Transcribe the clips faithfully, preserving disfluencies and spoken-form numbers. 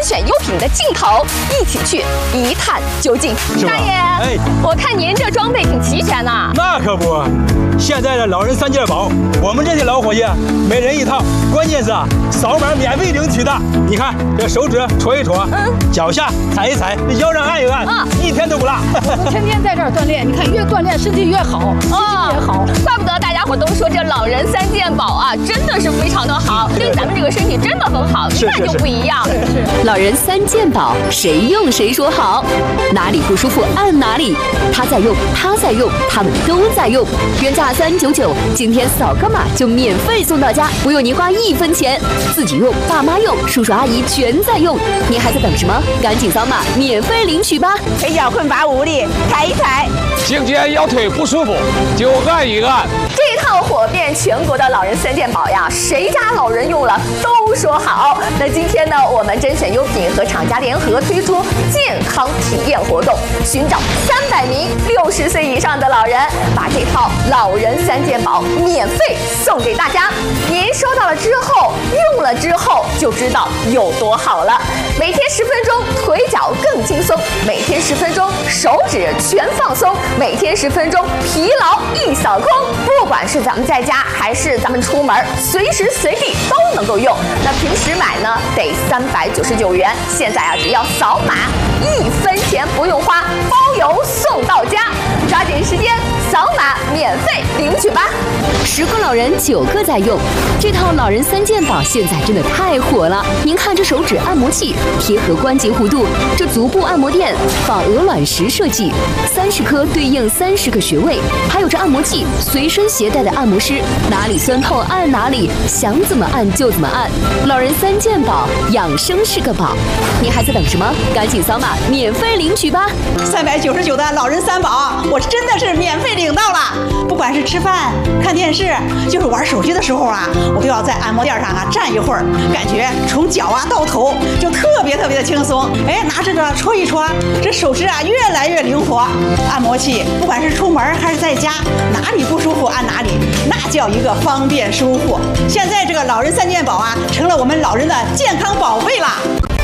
选优品的尽头，一起去一探究竟。大爷，哎，我看您这装备挺齐全呐。 那可不，现在的老人三件宝，我们这些老伙计每人一套，关键是啊，扫码免费领取的。你看这手指戳一戳，嗯，脚下踩一踩，腰上按一按，啊，一天都不落。 我们天天在这儿锻炼，你看越锻炼身体越好，心情也好。 怪不得大家伙都说这老人三件宝啊，真的是非常的好，对咱们这个身体真的很好，一看就不一样。 是是。 老人三件宝，谁用谁说好，哪里不舒服按哪里，他在用，他在用，他们都在用。原价三九九，今天扫个码就免费送到家，不用您花一分钱，自己用、爸妈用、叔叔阿姨全在用，您还在等什么？赶紧扫码免费领取吧！ 腿脚困乏无力，踩一踩。 颈肩腰腿不舒服就按一按。 这套火遍全国的老人三件宝呀，谁家老人用了都说好。那今天呢，我们甄选优品和厂家联合推出健康体验活动，寻找三百名六十岁以上的老人，把这套老人三件宝免费送给大家。您收到了之后，用了之后就知道有多好了。每天十分钟，腿脚更轻松；每天十分钟，手指全放松；每天十分钟，疲劳一扫空。不管是咱们在家还是咱们出门，随时随地都能够用。那平时买呢得三百九十九元，现在啊只要扫码，一分钱不用花，包邮送到家。抓紧时间扫码免费领取吧！ 十个老人九个在用，这套老人三件宝现在真的太火了。您看这手指按摩器贴合关节弧度，这足部按摩垫仿鹅卵石设计，三十颗对应三十个穴位，还有这按摩器随身携带的按摩师，哪里酸痛按哪里，想怎么按就怎么按。老人三件宝，养生是个宝，您还在等什么？赶紧扫码免费领取吧！ 三百九十九的老人三宝，我真的是免费领到了。不管是吃饭、看电视，就是玩手机的时候啊，我都要在按摩垫上啊站一会儿，感觉从脚啊到头就特别特别的轻松。哎，拿这个戳一戳，这手指啊越来越灵活。按摩器不管是出门还是在家，哪里不舒服按哪里，那叫一个方便舒服。现在这个老人三件宝啊，成了我们老人的健康宝贝啦。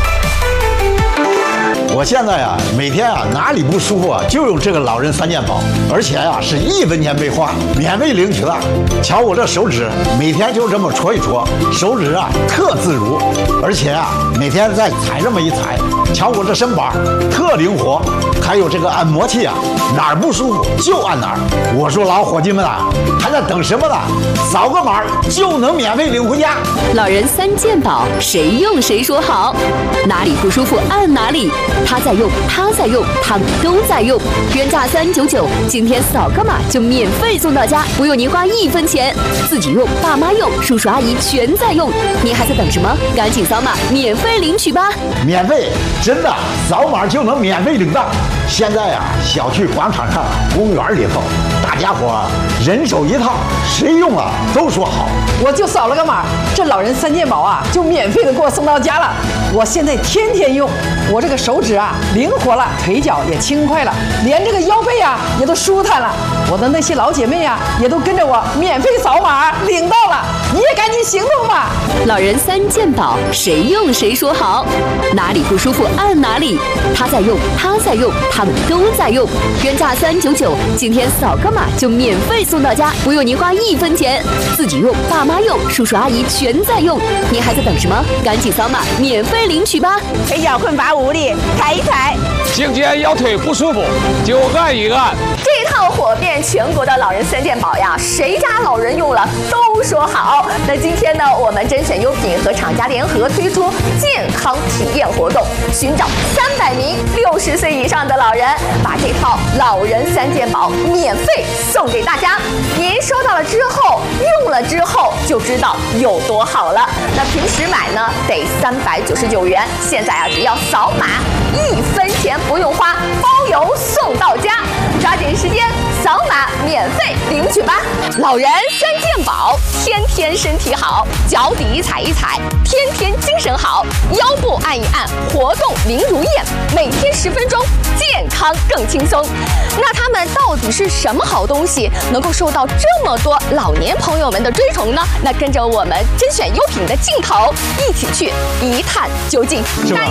我现在啊，每天啊哪里不舒服啊，就用这个老人三件宝，而且啊是一分钱没花，免费领取的。瞧我这手指，每天就这么戳一戳，手指啊特自如，而且啊每天再踩这么一踩，瞧我这身板特灵活。还有这个按摩器啊，哪儿不舒服就按哪儿。我说老伙计们啊，还在等什么呢？扫个码就能免费领回家。 老人三件宝，谁用谁说好，哪里不舒服按哪里，他在用，他在用，他们都在用。原价三九九，今天扫个码就免费送到家，不用您花一分钱，自己用、爸妈用、叔叔阿姨全在用，您还在等什么？赶紧扫码免费领取吧！ 免费，真的，扫码就能免费领到。现在呀、啊，小区广场上、公园里头，大家伙人手一套，谁用了都说好。 我就扫了个码，这老人三件宝啊，就免费的给我送到家了。我现在天天用，我这个手指啊灵活了，腿脚也轻快了，连这个腰背啊也都舒坦了。我的那些老姐妹啊，也都跟着我免费扫码领到了，你也赶紧行动吧！ 老人三件宝，谁用谁说好，哪里不舒服按哪里，他在用，他在用，他们都在用。原价三九九，今天扫个码就免费送到家，不用您花一分钱，自己用、爸妈用、叔叔阿姨全在用，您还在等什么？赶紧扫码免费领取吧！ 腿脚困乏无力，踩一踩。 颈肩腰腿不舒服就按一按。 这套火遍全国的老人三件宝呀，谁家老人用了都说好。那今天呢，我们甄选优品和厂家联合推出健康体验活动，寻找三百名六十岁以上的老人，把这套老人三件宝免费送给大家。您收到了之后，用了之后就知道有多好了。那平时买呢得三百九十九元，现在啊只要扫码，一分钱不用花，包邮送到家。抓紧时间扫码免费领取吧！老人三件宝，天天身体好，脚底踩一踩，天天精神好，腰部按一按，活动灵如燕，每天十分钟，健康更轻松。那他们到底是什么好东西，能够受到这么多老年朋友们的追崇呢？那跟着我们甄选优品的镜头，一起去一探究竟。